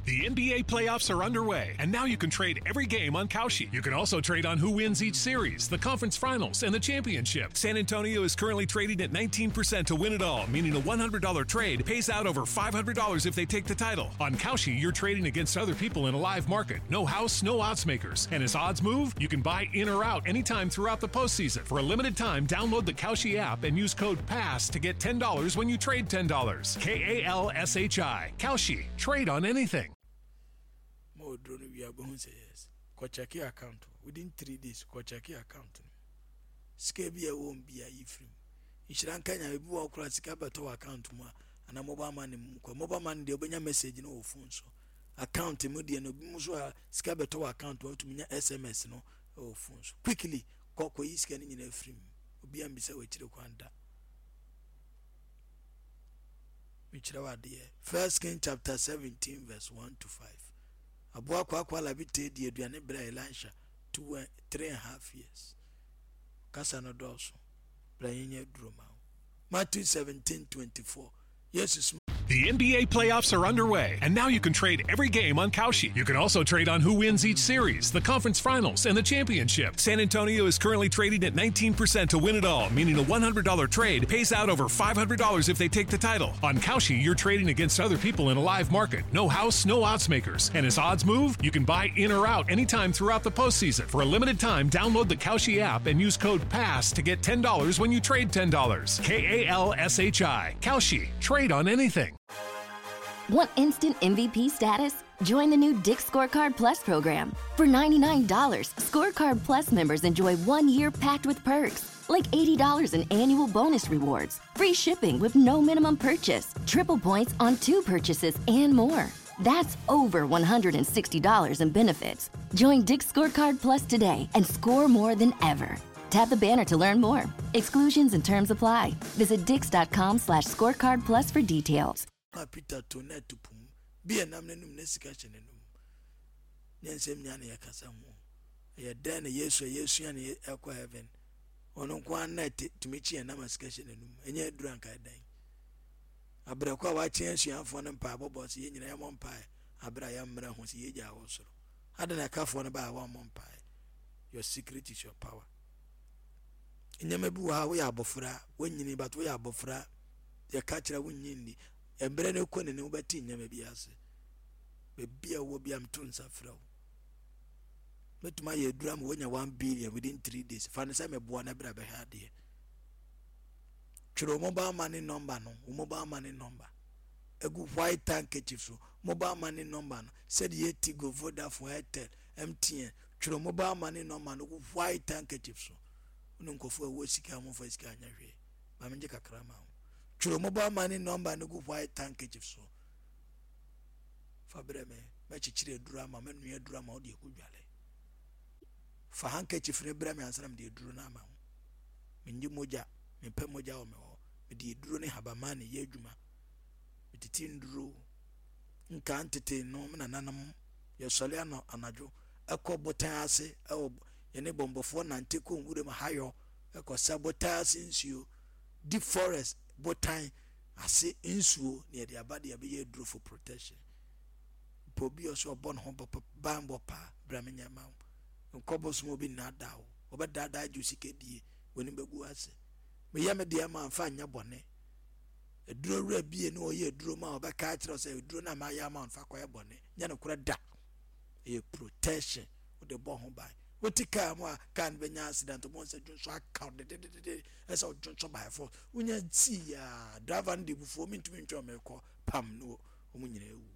The NBA playoffs are underway, and now you can trade every game on Kalshi. You can also trade on who wins each series, the conference finals, and the championship. San Antonio is currently trading at 19% to win it all, meaning a $100 trade pays out over $500 if they take the title. On Kalshi, you're trading against other people in a live market. No house, no odds makers. And as odds move, you can buy in or out anytime throughout the postseason. For a limited time, download the Kalshi app and use code PASS to get $10 when you trade $10. KALSHI. Kalshi. Trade on anything. More drone we are going to say yes. Go check your account. Within 3 days, go check your account. Skabia won't be a ifrim. You should unkanya be walk across the account more and a mobile money. Mobile money, the open message in all phones. Account immediately no Musua Scabato account to me SMS no oh phones. Quickly, Coco is scanning in a frame. Be ambitious with the Quanta. First King chapter 17, verse 1 to 5. Aboa kwa la bite di aduane bra Elisha 3.5 years. Kasa no doso. Bra yenye droma. Matthew 17:24. Jesus. The NBA playoffs are underway, and now you can trade every game on Kalshi. You can also trade on who wins each series, the conference finals, and the championship. San Antonio is currently trading at 19% to win it all, meaning a $100 trade pays out over $500 if they take the title. On Kalshi, you're trading against other people in a live market. No house, no odds makers. And as odds move, you can buy in or out anytime throughout the postseason. For a limited time, download the Kalshi app and use code PASS to get $10 when you trade $10. KALSHI. Kalshi. Trade on anything. Want instant MVP status? Join the new Dick's Scorecard Plus program. For $99, Scorecard Plus members enjoy 1 year packed with perks, like $80 in annual bonus rewards, free shipping with no minimum purchase, triple points on 2 purchases, and more. That's over $160 in benefits. Join Dick's Scorecard Plus today and score more than ever. Tap the banner to learn more. Exclusions and terms apply. Visit dix.com/scorecard plus for details. Peter to net to pum. Be a namnum nesicashin and Nansem Yanni Casamu. A den a yes or yes, and Aqua Heaven. On one night to meet you and Namascation and yet drunk I dang. Abrakwa watching she and phone and papa boss yin and one pie. Abraham Rahos Yeja also. I don't have one about 1 month pie. Your secret is your power. In Yamebu, we are bofra, when you but we are bofra. The catcher win yindi. A brand new queen and nobody never be as a beer will be am tons of flow. But my drum when you 1 billion within 3 days. Fancy me buona brabbe had here. Churo mobile money number no, mobile money number. A good white handkerchief, mobile money number. Said ye go voda for Airtel, MTN. Churo mobile money number no white handkerchief. Ununko for a wosika mo for Scania. Mamika Krama. Churo mobile money number no go white handkerchief so. Fabreme, machichire drama, menu drama or the Kujale. For handkerchief, Rebrame and some de drunama. Minju moja, me pe moja o me o. Me di drone habamani yejuma. Me di tin drew. Nka antete no na nanam. Ye soliano anajo. Eko botase, yene bombofo na nteko ngure mahayo. Eko sabotase insio. Deep forest. Botan ase insuo near the abadi abiye drew for protection. Pobi also born home bambo pa bramenya maw. Nkobos mo bi na dawo. Obeda juicy kedi when begu ase. Me yame de ma fa nya bone. Eduro ra bi no ye duro ma obeka kire say duro na ma ya ma fa koye bone. Nya no kura da. E protection with the born home by. Wotika mo kan benya accident mo se junso account de esa junso by for unya ti ya driver ndi before me ntumi ntwa meko pam no omunyina ewu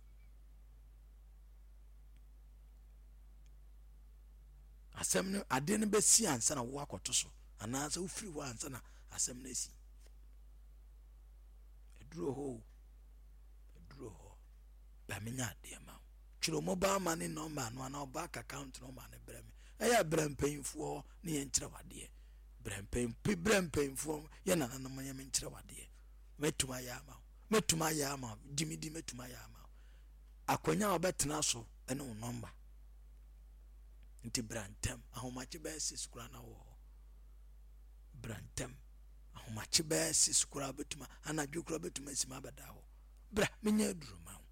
asem no ade no besi ansa na wo akoto so ana asa wo free wo ansa na asem na si eduro ho ba menya ade ma chiro mobile money number no na bank account number na brem eya brem painful na ye nkyere wade brem painful ye na na manya me nkyere wade metuma ya ma dimidi metuma ya ma akonya obetena so ene wo number nti brantem ahomache ba sis kura na wo brantem ahomache ba sis kura betuma anadwo kura betuma sima badawo bra menya duruma